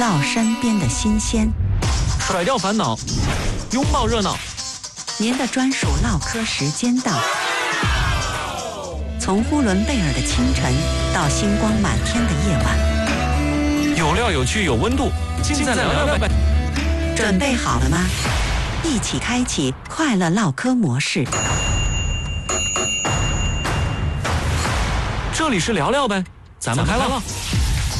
到身边的新鲜， 甩掉烦恼，拥抱热闹。 您的专属唠嗑时间到。从呼伦贝尔的清晨到星光满天的夜晚， 有料有趣有温度，尽在聊聊呗。 准备好了吗？一起开启快乐唠嗑模式。 这里是聊聊呗，咱们开唠。